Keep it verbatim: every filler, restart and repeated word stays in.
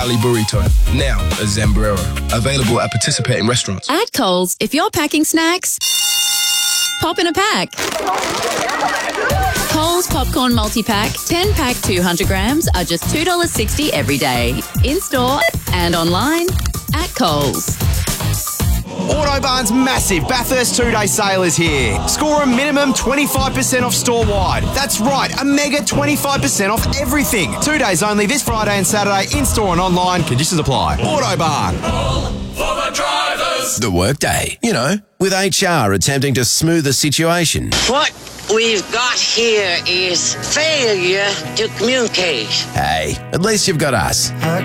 Cali Burrito. Now a Zambrero. Available at participating restaurants. At Coles, if you're packing snacks, pop in a pack. Coles Popcorn Multi-Pack, ten pack two hundred grams are just two dollars sixty every day. In-store and online at Coles. Autobarn's massive Bathurst two-day sale is here. Score a minimum twenty-five percent off store-wide. That's right, a mega twenty-five percent off everything. Two days only this Friday and Saturday, in-store and online. Conditions apply. Autobarn. For the drivers. The workday, you know, with H R attempting to smooth the situation. What we've got here is failure to communicate. Hey, at least you've got us.